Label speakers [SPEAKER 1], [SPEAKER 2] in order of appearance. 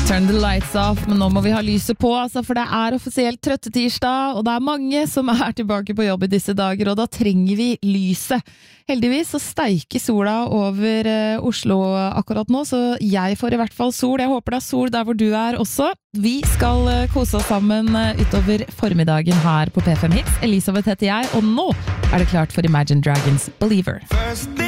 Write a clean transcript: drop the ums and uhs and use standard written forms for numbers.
[SPEAKER 1] Turn the lights off, men nå må vi ha lyset på, altså, for det offisielt trøttetirsdag, og det mange som tilbake på jobb i disse dager, og da trenger vi lyset. Heldigvis så steiker sola over Oslo akkurat nå, så jeg får i hvert fall sol. Jeg håper det sol der hvor du også. Vi skal kose oss sammen utover formiddagen her på P5 Hits. Elisabeth heter jeg, og nå det klart for Imagine Dragons Believer.